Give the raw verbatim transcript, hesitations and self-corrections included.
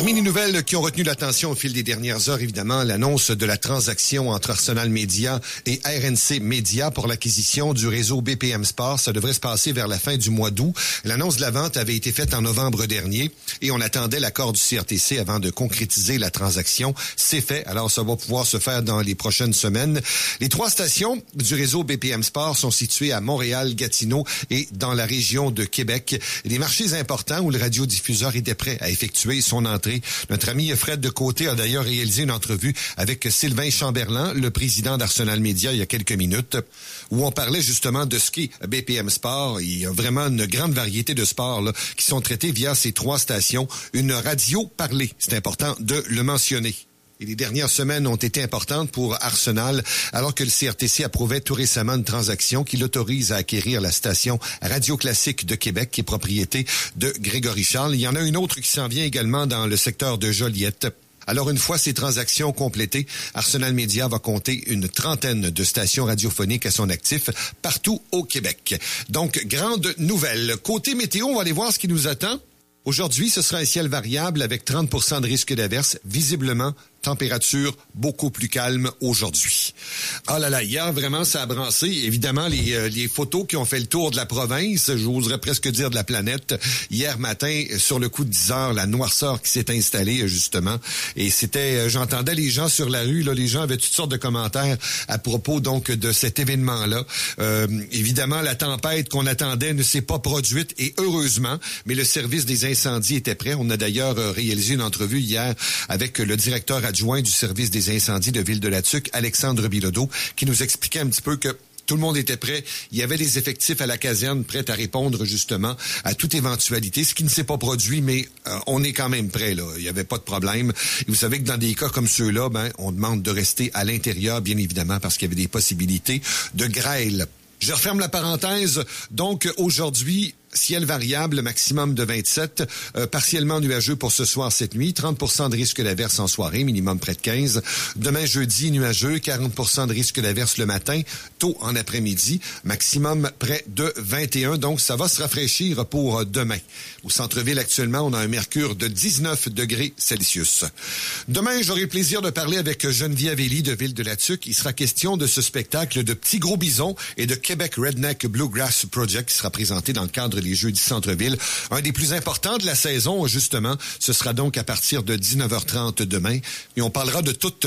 Parmi les nouvelles qui ont retenu l'attention au fil des dernières heures, évidemment, l'annonce de la transaction entre Arsenal Media et R N C Media pour l'acquisition du réseau B P M Sport. Ça devrait se passer vers la fin du mois d'août. L'annonce de la vente avait été faite en novembre dernier et on attendait l'accord du C R T C avant de concrétiser la transaction. C'est fait, alors ça va pouvoir se faire dans les prochaines semaines. Les trois stations du réseau B P M Sport sont situées à Montréal, Gatineau et dans la région de Québec. Des marchés importants où le radiodiffuseur était prêt à effectuer son entrée. Notre ami Fred de Côté a d'ailleurs réalisé une entrevue avec Sylvain Chamberlain, le président d'Arsenal Media, il y a quelques minutes, où on parlait justement de ce qu'est B P M Sport. Il y a vraiment une grande variété de sports là, qui sont traités via ces trois stations. Une radio parlée, c'est important de le mentionner. Et les dernières semaines ont été importantes pour Arsenal, alors que le C R T C approuvait tout récemment une transaction qui l'autorise à acquérir la station Radio Classique de Québec, qui est propriété de Grégory Charles. Il y en a une autre qui s'en vient également dans le secteur de Joliette. Alors, une fois ces transactions complétées, Arsenal Media va compter une trentaine de stations radiophoniques à son actif partout au Québec. Donc, grande nouvelle. Côté météo, on va aller voir ce qui nous attend. Aujourd'hui, ce sera un ciel variable avec trente pour cent de risque d'averse, visiblement température beaucoup plus calme aujourd'hui. Ah là là, hier, vraiment, ça a brassé. Évidemment, les, euh, les photos qui ont fait le tour de la province, j'oserais presque dire de la planète. Hier matin, sur le coup de dix heures, la noirceur qui s'est installée, justement. Et c'était, euh, j'entendais les gens sur la rue, là, les gens avaient toutes sortes de commentaires à propos, donc, de cet événement-là. Euh, évidemment, la tempête qu'on attendait ne s'est pas produite, et heureusement, mais le service des incendies était prêt. On a d'ailleurs euh, réalisé une entrevue hier avec le directeur adjoint du service des incendies de Ville-de-la-Tuque, Alexandre Bilodeau, qui nous expliquait un petit peu que tout le monde était prêt. Il y avait des effectifs à la caserne prêts à répondre justement à toute éventualité, ce qui ne s'est pas produit, mais euh, on est quand même prêt, là. Il n'y avait pas de problème. Et vous savez que dans des cas comme ceux-là, ben, on demande de rester à l'intérieur, bien évidemment, parce qu'il y avait des possibilités de grêle. Je referme la parenthèse. Donc, aujourd'hui, ciel variable, maximum de vingt-sept, euh, partiellement nuageux pour ce soir, cette nuit, trente pour cent de risque d'averse en soirée, minimum près de quinze. Demain, jeudi, nuageux, quarante pour cent de risque d'averse le matin, tôt en après-midi, maximum près de vingt et un. Donc, ça va se rafraîchir pour euh, demain. Au centre-ville, actuellement, on a un mercure de dix-neuf degrés Celsius. Demain, j'aurai le plaisir de parler avec Geneviève Elie de Ville-de-la-Tuque. Il sera question de ce spectacle de Petits Gros Bisons et de Québec Redneck Bluegrass Project qui sera présenté dans le cadre les Jeux du Centre-Ville. Un des plus importants de la saison, justement. Ce sera donc à partir de dix-neuf heures trente demain. Et on parlera de toute